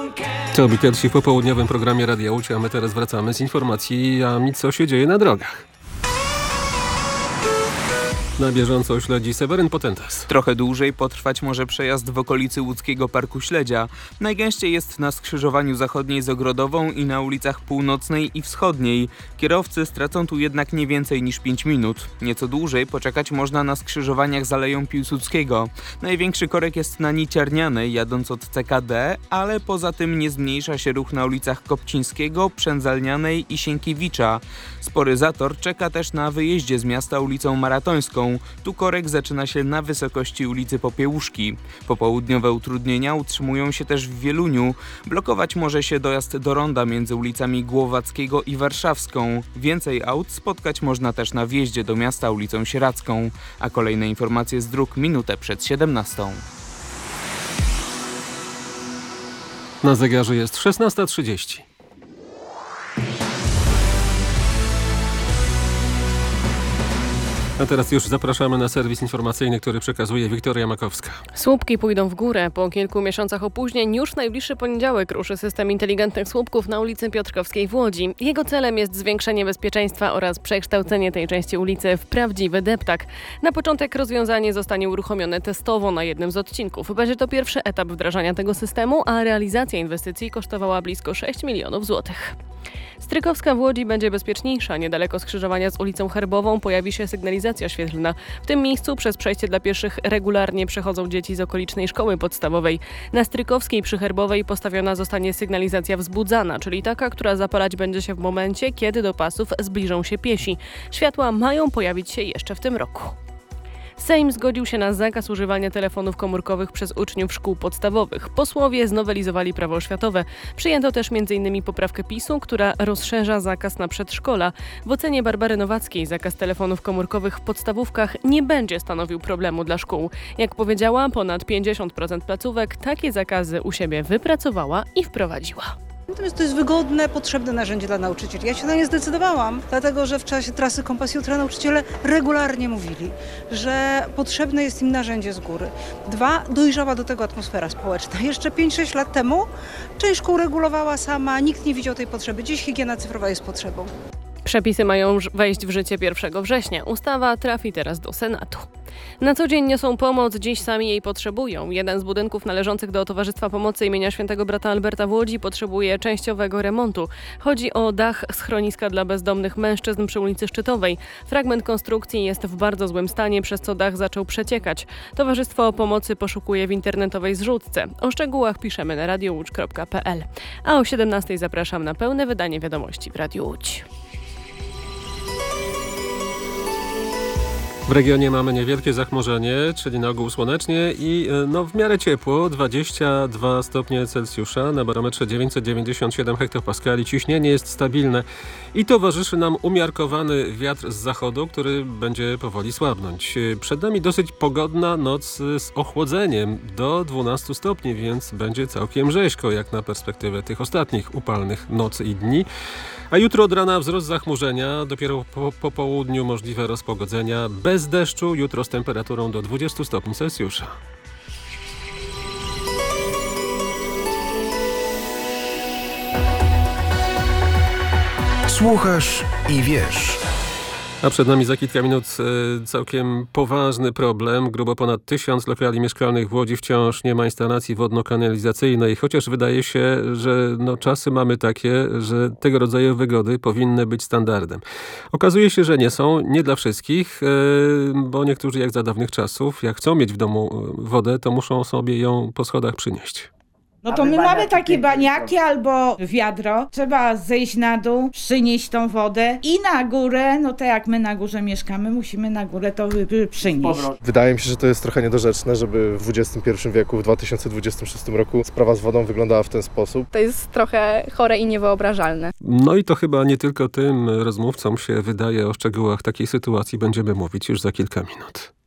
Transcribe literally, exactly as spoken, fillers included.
To Beatlesi w popołudniowym programie Radia Łódź, a my teraz wracamy z informacjami, co się dzieje na drogach. Na bieżąco śledzi Seweryn Potentas. Trochę dłużej potrwać może przejazd w okolicy łódzkiego Parku Śledzia. Najgęściej jest na skrzyżowaniu zachodniej z Ogrodową i na ulicach Północnej i Wschodniej. Kierowcy stracą tu jednak nie więcej niż pięć minut. Nieco dłużej poczekać można na skrzyżowaniach z Aleją Piłsudskiego. Największy korek jest na Niciarnianej, jadąc od C K D, ale poza tym nie zmniejsza się ruch na ulicach Kopcińskiego, Przędzalnianej i Sienkiewicza. Spory zator czeka też na wyjeździe z miasta ulicą Maratońską. Tu korek zaczyna się na wysokości ulicy Popiełuszki. Popołudniowe utrudnienia utrzymują się też w Wieluniu. Blokować może się dojazd do ronda między ulicami Głowackiego i Warszawską. Więcej aut spotkać można też na wjeździe do miasta ulicą Sieradzką. A kolejne informacje z dróg minutę przed siedemnastą. Na zegarze jest szesnasta trzydzieści. A teraz już zapraszamy na serwis informacyjny, który przekazuje Wiktoria Makowska. Słupki pójdą w górę. Po kilku miesiącach opóźnień już w najbliższy poniedziałek ruszy system inteligentnych słupków na ulicy Piotrkowskiej w Łodzi. Jego celem jest zwiększenie bezpieczeństwa oraz przekształcenie tej części ulicy w prawdziwy deptak. Na początek rozwiązanie zostanie uruchomione testowo na jednym z odcinków. Będzie to pierwszy etap wdrażania tego systemu, a realizacja inwestycji kosztowała blisko sześć milionów złotych. Strykowska w Łodzi będzie bezpieczniejsza. Niedaleko skrzyżowania z ulicą Herbową pojawi się sygnalizacja świetlna. W tym miejscu przez przejście dla pieszych regularnie przechodzą dzieci z okolicznej szkoły podstawowej. Na Strykowskiej przy Herbowej postawiona zostanie sygnalizacja wzbudzana, czyli taka, która zapalać będzie się w momencie, kiedy do pasów zbliżą się piesi. Światła mają pojawić się jeszcze w tym roku. Sejm zgodził się na zakaz używania telefonów komórkowych przez uczniów szkół podstawowych. Posłowie znowelizowali prawo oświatowe. Przyjęto też między innymi poprawkę PiSu, która rozszerza zakaz na przedszkola. W ocenie Barbary Nowackiej zakaz telefonów komórkowych w podstawówkach nie będzie stanowił problemu dla szkół. Jak powiedziała, ponad pięćdziesiąt procent placówek takie zakazy u siebie wypracowała i wprowadziła. Natomiast to jest wygodne, potrzebne narzędzie dla nauczycieli. Ja się na nie zdecydowałam, dlatego że w czasie trasy Kompas Jutra nauczyciele regularnie mówili, że potrzebne jest im narzędzie z góry. Dwa, dojrzała do tego atmosfera społeczna. Jeszcze pięć sześć lat temu część szkół regulowała sama, nikt nie widział tej potrzeby. Dziś higiena cyfrowa jest potrzebą. Przepisy mają wejść w życie pierwszego września. Ustawa trafi teraz do Senatu. Na co dzień niosą pomoc, dziś sami jej potrzebują. Jeden z budynków należących do Towarzystwa Pomocy imienia Świętego Brata Alberta w Łodzi potrzebuje częściowego remontu. Chodzi o dach schroniska dla bezdomnych mężczyzn przy ulicy Szczytowej. Fragment konstrukcji jest w bardzo złym stanie, przez co dach zaczął przeciekać. Towarzystwo Pomocy poszukuje w internetowej zrzutce. O szczegółach piszemy na radio łódź kropka p l. A o siedemnastej zapraszam na pełne wydanie wiadomości w Radiu Łódź. W regionie mamy niewielkie zachmurzenie, czyli na ogół słonecznie i no, w miarę ciepło, dwadzieścia dwa stopnie Celsjusza, na barometrze dziewięćset dziewięćdziesiąt siedem hektopaskali. Ciśnienie jest stabilne i towarzyszy nam umiarkowany wiatr z zachodu, który będzie powoli słabnąć. Przed nami dosyć pogodna noc z ochłodzeniem do dwunastu stopni, więc będzie całkiem rzeźko jak na perspektywę tych ostatnich upalnych nocy i dni. A jutro od rana wzrost zachmurzenia, dopiero po, po południu możliwe rozpogodzenia bez deszczu, jutro z temperaturą do dwudziestu stopni Celsjusza. Słuchasz i wiesz. A przed nami za kilka minut e, całkiem poważny problem. Grubo ponad tysiąc lokali mieszkalnych w Łodzi wciąż nie ma instalacji wodno-kanalizacyjnej, chociaż wydaje się, że no, czasy mamy takie, że tego rodzaju wygody powinny być standardem. Okazuje się, że nie są, nie dla wszystkich, e, bo niektórzy jak za dawnych czasów, jak chcą mieć w domu wodę, to muszą sobie ją po schodach przynieść. No to my mamy takie baniaki albo wiadro. Trzeba zejść na dół, przynieść tą wodę i na górę, no to jak my na górze mieszkamy, musimy na górę to przynieść. Wydaje mi się, że to jest trochę niedorzeczne, żeby w dwudziestym pierwszym wieku, w dwa tysiące dwudziestym szóstym roku sprawa z wodą wyglądała w ten sposób. To jest trochę chore i niewyobrażalne. No i to chyba nie tylko tym rozmówcom się wydaje. O szczegółach takiej sytuacji będziemy mówić już za kilka minut.